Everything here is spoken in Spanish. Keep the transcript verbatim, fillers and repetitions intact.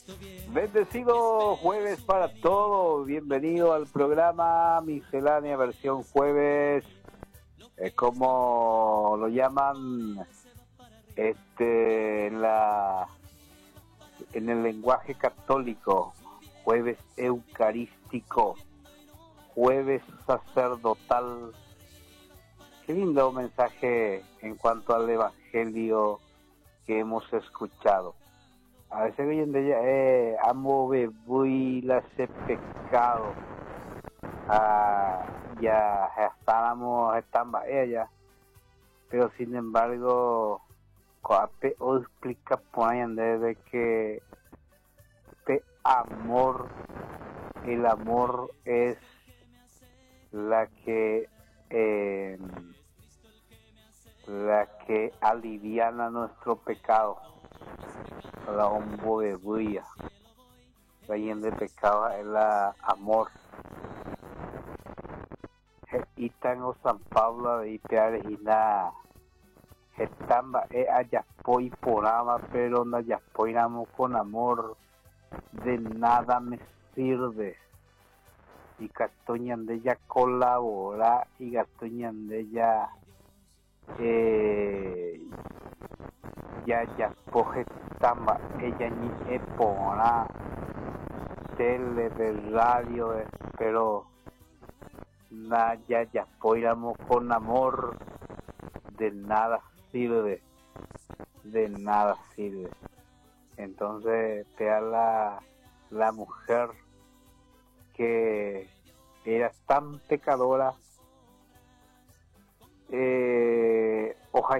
Bendecido jueves para todos, bienvenido al programa Miscelánea versión jueves, eh, como lo llaman este en la en el lenguaje católico, jueves eucarístico, jueves sacerdotal. Qué lindo mensaje en cuanto al evangelio que hemos escuchado. A veces hoy en día eh, amo bebuy ese pecado. Ah, ya estábamos están ella, pero sin embargo, coape o explica por ahí de que este amor, el amor es la que eh, la que aliviana nuestro pecado. La hombo de bulla, la de pecado es la amor. Y tango San Pablo de Ipeares y na estamba e ayapoi porama, pero no ayapoiramos con amor, de nada me sirve. Y Castoñan de ella colabora y Castoñan de ella eh, ya ya coge tamba ella ni epona tele de radio, eh, pero na ya ya poiramos con amor, de nada sirve, de nada sirve. Entonces te da la la mujer que era tan pecadora, eh, ojalá